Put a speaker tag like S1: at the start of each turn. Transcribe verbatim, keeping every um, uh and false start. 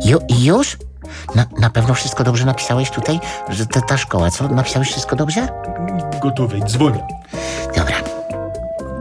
S1: Ju, już? Na, na pewno wszystko dobrze napisałeś tutaj? Że ta, ta szkoła, co? Napisałeś wszystko dobrze?
S2: Gotowe, dzwonię.